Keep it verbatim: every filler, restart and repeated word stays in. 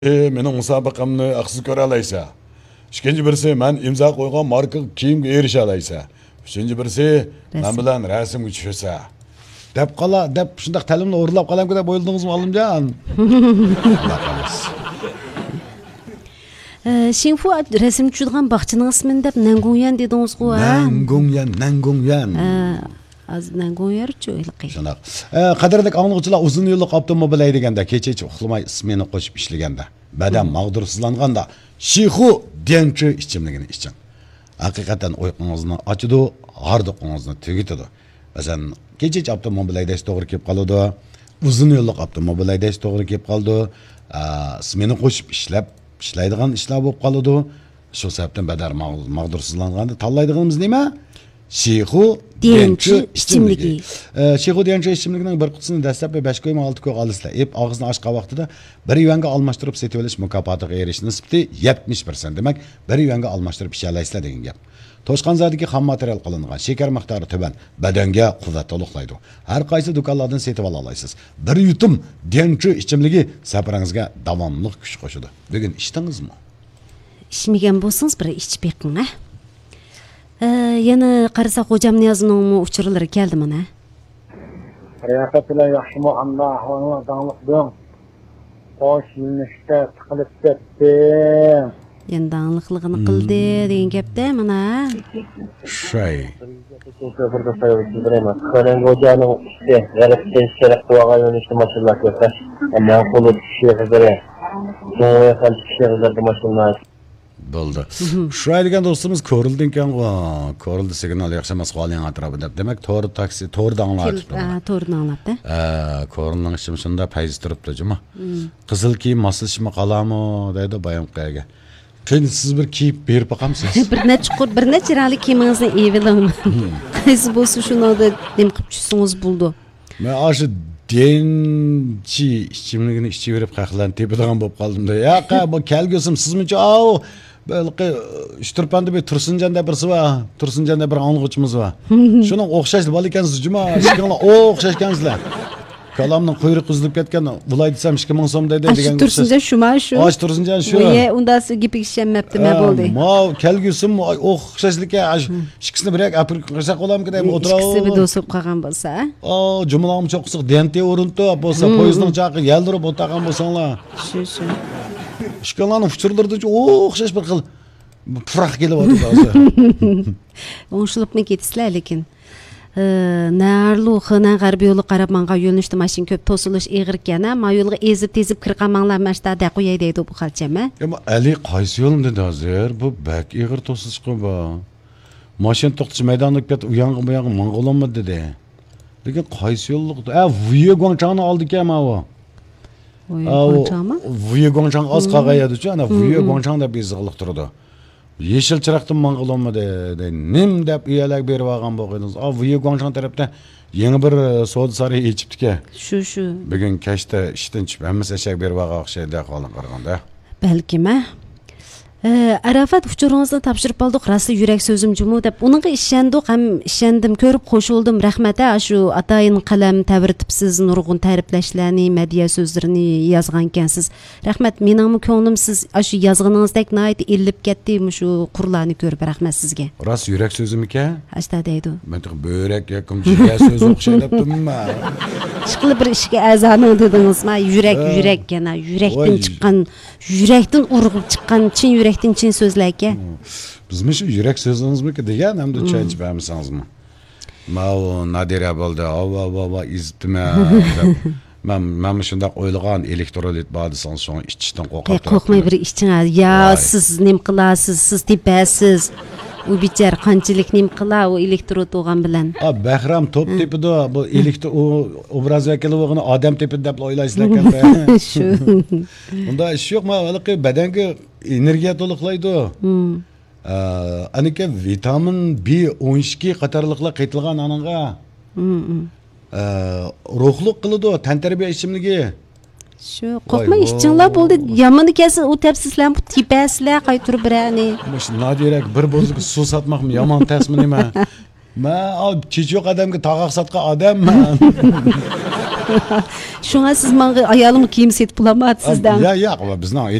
E, mening musobaqamni axsiz ko'ra olaysa. Ikkinchi birisi men imzo qo'ygan marka kiyimga erisha olaysa. Uchinchi birisi men bilan rasmga tushsa. Deb qala, deb shunday ta'limni o'rlab qolamku deb o'yladingizmi, Olimjon? Xinfu resim tushirgan baxchining ismini deb Nangongyan dedingiz-ku. Nangongyan, Nangongyan. Az Nangongyan-chu ilqi. Shunaq. Qadrli anglag'uchilar uzun yo'lli avtomobil haydaganda, kecha uxlamay ismini qo'shib ishlaganda, badan mag'dursizlanganda Shihu denchi ichimligini iching. Haqiqatan uyqungizni ochidi, g'ardiqingizni tugitadi. Masalan, kecha avtomobil haydash to'g'ri kelib qoladi, uzun yo'lli avtomobil haydash to'g'ri kelib qoldi, ismini qo'shib ishlab ishlaydigan ishlar bo'lib qoladi. Shu sababdan badar mag'dursizlanganda tanlaydiganimiz nima? Shihu denchi ichimligi. Shihu denchi ichimligining bir qutisini dastlab besh qo'yma olti qo'y olisizlar. Ep og'izni ochgan vaqtida bir yuanga almashtirib setib olish mukofotiga erishish nisbati yetmish foiz. Demak, bir yuanga almashtirib ish olasizlar degan gap. Toshqanzadagi xam material qilingan, shakar miqdori tuban, badanga quvvat to'liqlaydi. Har qaysi do'konlardan setib ola olasiz. Bir yutum denchi ichimligi safaringizga davomli kuch qo'shadi. Bugun ichdingizmi? Ichmagan bo'lsangiz bir ichib beqing, ha? Yana qarasak Xo'jam Niyozning uchurlari keldi mana. Riyofatilar yaxshimi, amma ahvolimiz danglik bo'ng. Qo'sh yilnishda tiqilib ketdi. Endi danglikligini qildi degan gapda mana. Shay. Ko'pirda sayilib beramiz. Qo'rang Xo'janing ishda yaratgan sharaf qilgan yo'nalishni mashinalar ko'rsa, men qo'lib tushirdim. So'ngra ham tushirdim mashinalar. Bo'ldi. Shuray degan do'stimiz ko'rildi ekan-ku. Ko'rildi signal yaxshi emas qolgan atrofida. Demak, to'g'ri taksi, to'g'ri anglatibdi. Ha, to'g'ri anglabdi. Ha, ko'rilning ishim shunda payz turibdi, juma. Qizil kiyim maslishmi qalami deydi bayon qilgan. Keyin siz bir kiyib berib boqamsiz. Bir necha qur, bir necha rangli kiyimingizni eviling. Qaysi bo'lsa shuni nim qilib tushsangiz bo'ldi. Men o'sha denchi ichimligini ichib berib qaqlan tepadigan bo'lib qoldim-da. Yo'q, bu kelgusim sizmicha, "Au, balki Shturpanda bir Tursunjon deb birisi bor, Tursunjon deb bir anglag'uchimiz bor. Shuning o'xshash bola ekansiz, juma, ishinglar o'xshashkansizlar. Kalamning quyruq uzilib ketgan, bulay desam ikki ming so'm deydi degan. Tursunjon shuma shu. Osh Tursunjon shu. Voy, unda gap ishlanmabdi, nima bo'ldi? Ma, kelgusim o'xshashlikka ikkisini birak apir qilsak qo'lamki deb o'tirib. Ikkisi bir do'sib qolgan bo'lsa, O, jumlaning cho'qisiq dente o'rinti bo'lsa, poyezdning chaqi yaldirib o'taqan bo'lsanglar. Shu shu. Ishkalarning uchurlarida o'xshash bir xil pufraq kelib o'tadi hozir. O'ngshilibmi ketisizlar lekin. Narlu xina g'arbiy yo'li qarab menga yo'lnishda mashin ko'p to'silish ig'ir ekan, ma yo'lga ezib tezib kirqamanglar mashta da qo'yay deydi bu xalchami? Ama Ali qaysi yo'lim dedi hozir? Bu bak ig'ir to'silish bu. Mashin to'xtash maydoniga ket uyangi bu yoqqa mong'olanma dedi. Lekin qaysi yo'lliqda? A, Vuye Guangchangni oldik-a ma bu. Vuye Guangchangmi? Vuye Guangchang az qolgayadi-chu, ana Vuye Guangchang deb yozilib turadi. Yeşil çırakdan mang'olonma dedi. Nim deb uyalak berib olgan bo'ldingiz. A, Vuye Guangchang tarafda yangi bir savdo saroyi ichibdi-ku. Shu shu. Bugun kechda ishdan chiqib hammasi eshak berib olgan o'xshaydi qolgan qaraganda. Balkimi? Arafat uchuringizni topshirib oldik, rostli yurak so'zim jumu deb. Uningga ishondik, ham ishondim, ko'rib qo'shildim. Rahmat, shu atayin qalam tavritibsiz, nurg'un ta'riflashlarni, madhiya so'zlarini yozgan ekansiz. Rahmat, meningmi ko'nglim siz shu yozganingizdek nayt ilib ketdi, shu qurlarni ko'rib rahmat sizga. Rost yurak so'zim ekan? Ashta deydi. Men bo'rak yokim jigar so'z o'xshayaptimi? Ishqilib bir ishga azoni dedingizmi? Yurak, yurak yana, yurakdan chiqqan, yurakdan urg'ib chiqqan chin yurakdan chin so'zlarga. Bizmi shu yurak so'zingizmi degan, hamda choy ichib hamsangizmi? Mau Nadira bo'ldi. Ava ava iztma. Men men shunda o'ylagan elektrolit ba'di son so'ng ichishdan qo'rqib. Qo'rqmay bir ichingiz. Ya siz nim qilasiz, siz tepasiz. U bichar qanchalik nim qila u elektrod bo'lgan bilan. A, Bahram top tepida bu elektro obraz vakili bo'lgani odam tepida deb o'ylaysizlar ekan. Shu. Unda ish yo'qmi? Balki badanga energiya to'liqlaydi. Aniki vitamin B o'n ikki qatorliqlar qaytilgan ananga. Ruhliq qiladi, tantarbiya ichimligi. Shu qo'rqmay ishchinglar bo'ldi. Yomoni kelsa u tepsizlar, tepasizlar qaytirib birani. Mush Nadirak bir bo'zga suv satmoqmi, yomon tasmi nima? man chechok odamga tog'oq sotgan odamman. Şuna siz menga ayolim kiyim setib olamayapsizdan. Ya yo'q, bizning